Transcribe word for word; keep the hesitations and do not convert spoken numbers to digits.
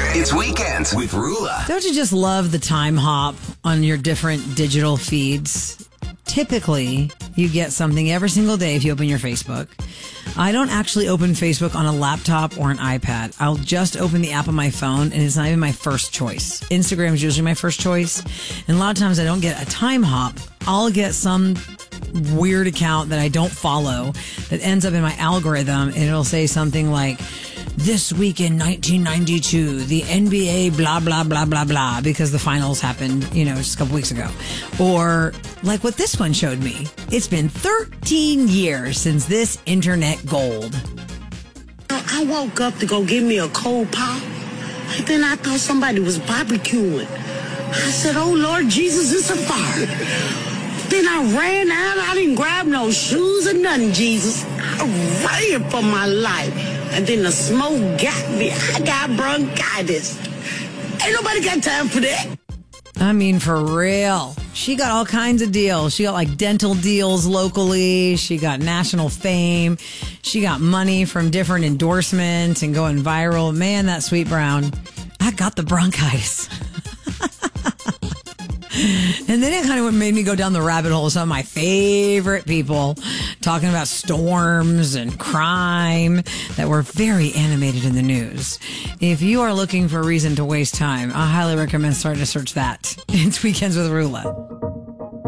It's Weekends with Rula. Don't you just love the time hop on your different digital feeds? Typically, you get something every single day if you open your Facebook. I don't actually open Facebook on a laptop or an iPad. I'll just open the app on my phone, and it's not even my first choice. Instagram is usually my first choice. And a lot of times I don't get a time hop. I'll get some weird account that I don't follow that ends up in my algorithm, and it'll say something like, this week in nineteen ninety-two, the N B A blah, blah, blah, blah, blah, because the finals happened, you know, just a couple weeks ago. Or like what this one showed me. It's been thirteen years since this internet gold. I woke up to go get me a cold pop, and then I thought somebody was barbecuing. I said, oh, Lord Jesus, it's a fire. Then I ran out. I didn't grab no shoes or nothing, Jesus. I ran for my life. And then the smoke got me. I got bronchitis. Ain't nobody got time for that. I mean, for real. She got all kinds of deals. She got like dental deals locally. She got national fame. She got money from different endorsements and going viral. Man, that Sweet Brown. I got the bronchitis. And then it kind of made me go down the rabbit hole of some of my favorite people talking about storms and crime that were very animated in the news. If you are looking for a reason to waste time, I highly recommend starting to search that. It's Weekends with Rula.